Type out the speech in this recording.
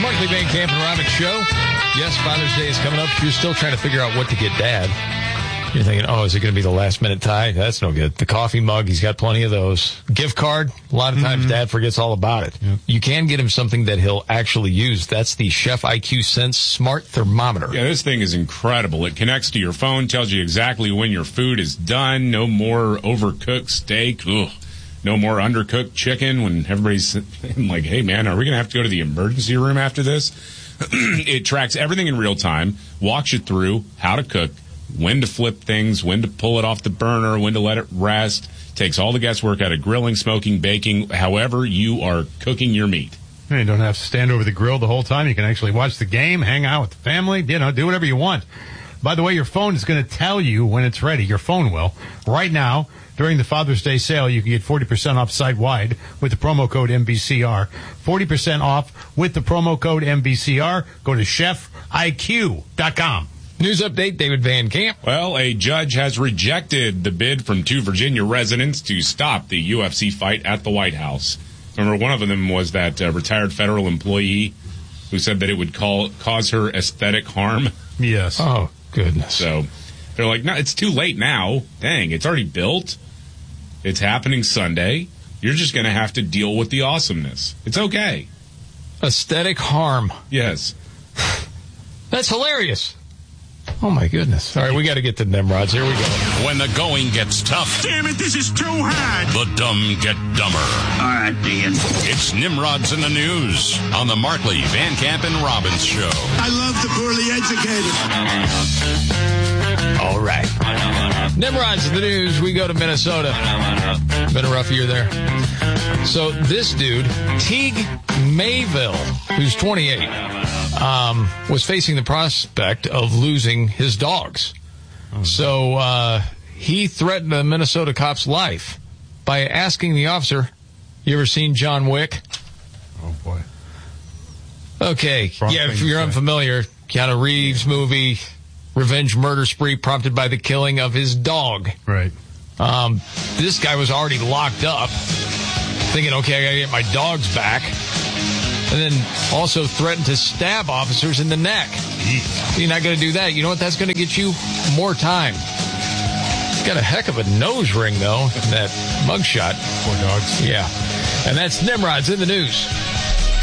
Markley, Van Camp, and Robbins show. Yes, Father's Day is coming up. You're still trying to figure out what to get Dad. You're thinking, oh, is it going to be the last-minute tie? That's no good. The coffee mug, he's got plenty of those. Gift card, a lot of times Dad forgets all about it. Yep. You can get him something that he'll actually use. That's the Chef IQ Sense Smart Thermometer. Yeah, this thing is incredible. It connects to your phone, tells you exactly when your food is done. No more overcooked steak. Ugh. No more undercooked chicken when everybody's like, hey, man, are we going to have to go to the emergency room after this? It tracks everything in real time, walks you through how to cook, when to flip things, when to pull it off the burner, when to let it rest. Takes all the guesswork out of grilling, smoking, baking, however you are cooking your meat. You don't have to stand over the grill the whole time. You can actually watch the game, hang out with the family, do whatever you want. By the way, your phone is going to tell you when it's ready. Your phone will. Right now, during the Father's Day sale, you can get 40% off site-wide with the promo code MBCR. 40% off with the promo code MBCR. Go to chefiq.com. News update, David Van Camp. Well, a judge has rejected the bid from 2 Virginia residents to stop the UFC fight at the White House. Remember, one of them was that retired federal employee who said that it would cause her aesthetic harm. Yes. Oh, goodness. So they're like, no, it's too late now. Dang, it's already built. It's happening Sunday. You're just going to have to deal with the awesomeness. It's okay. Aesthetic harm. Yes. That's hilarious. Oh, my goodness. All right, we got to get to Nimrods. Here we go. When the going gets tough. Damn it, this is too hard. The dumb get dumber. All right, Dan. It's Nimrods in the News on the Markley, Van Camp, and Robbins show. I love the poorly educated. All right. Nimrods in the News. We go to Minnesota. Been a rough year there. So this dude, Teague Mayville, who's 28, was facing the prospect of losing his dogs. So he threatened the Minnesota cop's life by asking the officer, you ever seen John Wick? Oh, boy. Okay. Yeah, if you're unfamiliar, Keanu Reeves movie, revenge murder spree prompted by the killing of his dog. Right. This guy was already locked up, thinking, okay, I got to get my dogs back. And then also threatened to stab officers in the neck. You're not going to do that. You know what? That's going to get you more time. He's got a heck of a nose ring, though, that mugshot. Poor dogs. Yeah. And that's Nimrods in the News.